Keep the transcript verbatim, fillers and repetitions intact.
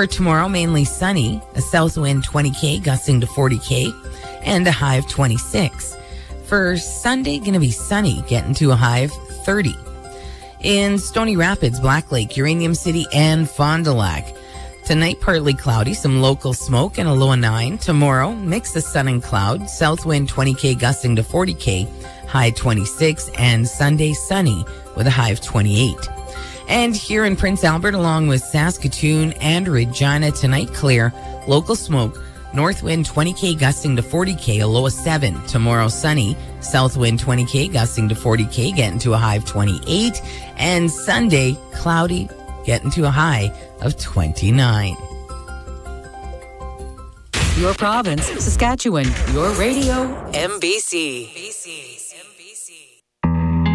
For tomorrow, mainly sunny, a south wind twenty K, gusting to forty K, and a high of twenty-six. For Sunday, going to be sunny, getting to a high of thirty. In Stony Rapids, Black Lake, Uranium City, and Fond du Lac, tonight, partly cloudy, some local smoke, and a low of nine. Tomorrow, mix of sun and cloud, south wind twenty K, gusting to forty K, high twenty-six, and Sunday, sunny with a high of twenty-eight. And here in Prince Albert, along with Saskatoon and Regina, tonight clear, local smoke, north wind twenty K, gusting to forty K, a low of seven. Tomorrow, sunny, south wind twenty K, gusting to forty K, getting to a high of twenty-eight. And Sunday, cloudy, getting to a high of twenty-nine. Your province, Saskatchewan. Your radio, M B C.